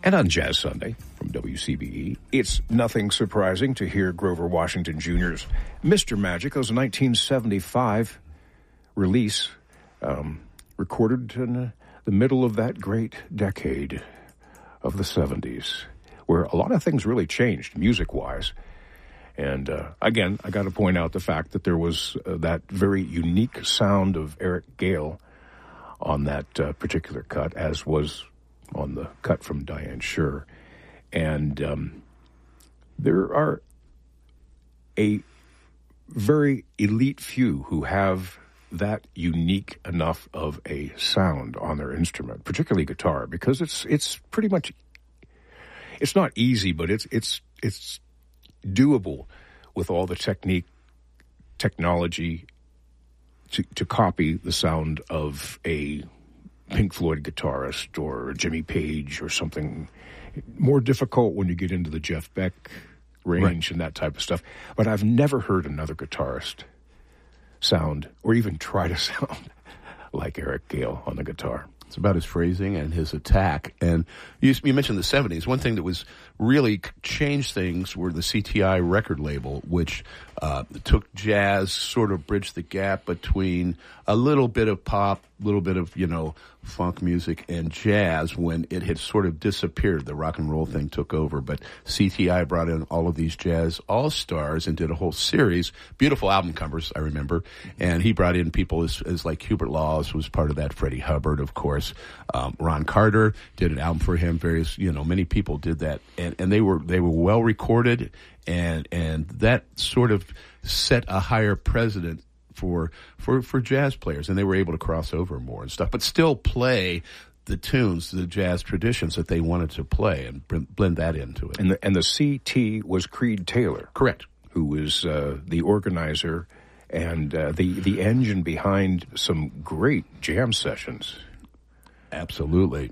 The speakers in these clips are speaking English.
And on Jazz Sunday from WCBE, it's nothing surprising to hear Grover Washington Jr.'s Mr. Magic. It was a 1975 release, recorded in the middle of that great decade of the 70s, where a lot of things really changed music-wise. And again, I got to point out the fact that there was that very unique sound of Eric Gale on that particular cut, as was on the cut from Diane Shure. And there are a very elite few who have that unique enough of a sound on their instrument, particularly guitar, because it's pretty much, it's not easy, but it's doable with all the technology to copy the sound of a Pink Floyd guitarist or Jimmy Page or something. More difficult when you get into the Jeff Beck range and that type of stuff. But I've never heard another guitarist sound or even try to sound like Eric Gale on the guitar. It's about his phrasing and his attack. And you mentioned the 70s. One thing that was really changed things were the CTI record label, which took jazz, sort of bridged the gap between a little bit of pop, a little bit of, funk music and jazz when it had sort of disappeared. The rock and roll thing took over, but CTI brought in all of these jazz all-stars and did a whole series. Beautiful album covers, I remember. And he brought in people as like Hubert Laws was part of that, Freddie Hubbard, of course. Ron Carter did an album for him. Various, many people did that. And they were well recorded, and that sort of set a higher precedent for jazz players, and they were able to cross over more and stuff, but still play the tunes, the jazz traditions that they wanted to play, and blend that into it. And the CT was Creed Taylor, correct, who was the organizer and the engine behind some great jam sessions. Absolutely.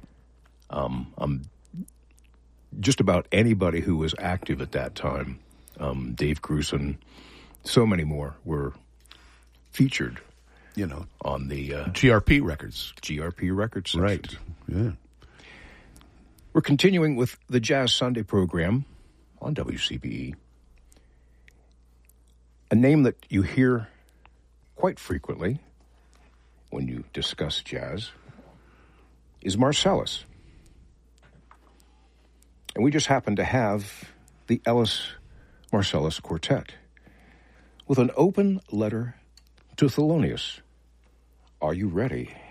Just about anybody who was active at that time, Dave Grusin, so many more were featured, on the GRP records. GRP records. Right. Yeah. We're continuing with the Jazz Sunday program on WCBE. A name that you hear quite frequently when you discuss jazz is Marcellus. And we just happen to have the Ellis Marcellus Quartet with an open letter to Thelonious. Are you ready?